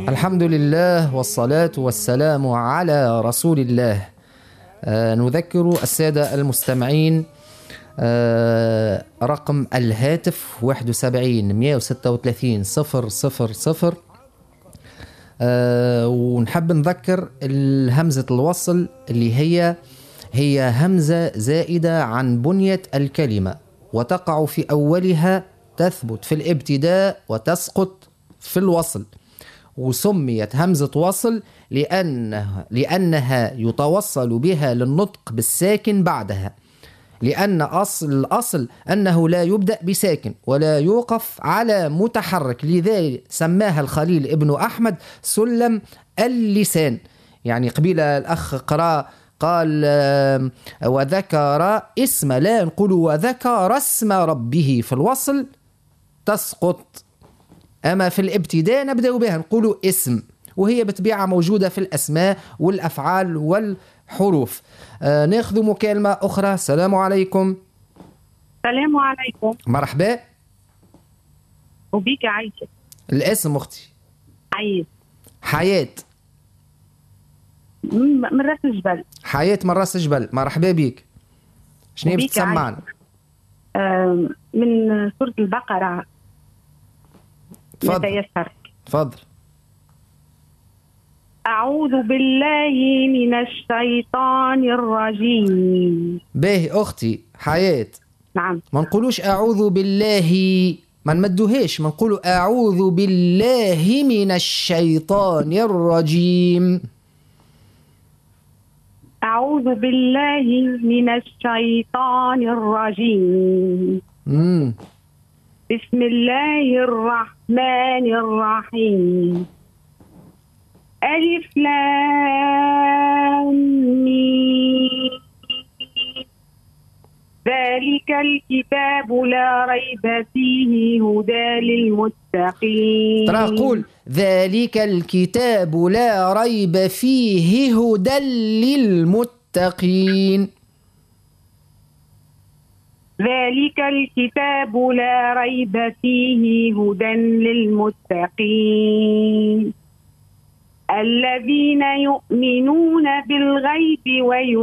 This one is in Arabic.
الحمد لله والصلاة والسلام على رسول الله. نذكر السادة المستمعين رقم الهاتف 71 136 000. ونحب نذكر همزة الوصل اللي هي همزة زائدة عن بنية الكلمة، وتقع في أولها، تثبت في الابتداء وتسقط في الوصل. وسميت همزة وصل لأنها يتوصل بها للنطق بالساكن بعدها، لأن الأصل أنه لا يبدأ بساكن ولا يوقف على متحرك، لذلك سماها الخليل ابن أحمد سلم اللسان. يعني قبيل الأخ قال وذكر اسم، لا نقول وذكر اسم ربه، في الوصل تسقط، أما في الابتداء نبدأ بها نقول اسم، وهي بطبيعة موجودة في الأسماء والأفعال والحروف. ناخذ مكالمة أخرى. السلام عليكم. السلام عليكم. مرحبا. وبيك عايشة. الاسم أختي؟ حياة. من راس الجبل. حياة من راس الجبل، مرحبا بيك. شنو بتسمعنا؟ من سورة البقرة. تفضل. أعوذ بالله من الشيطان الرجيم. باهي أختي حياة. نعم. ما نقولوش أعوذ بالله، ما نمدوهاش، ما نقولوا أعوذ بالله من الشيطان الرجيم. أعوذ بالله من الشيطان الرجيم. بسم الله الرحمن الرحيم. ألف لام ميم. ذلك الكتاب لا ريب فيه هدى للمتقين. ترى قول ذلك الكتاب لا ريب فيه هدى للمتقين. ذلك الكتاب لا ريب فيه هدى للمتقين الذين يؤمنون بالغيب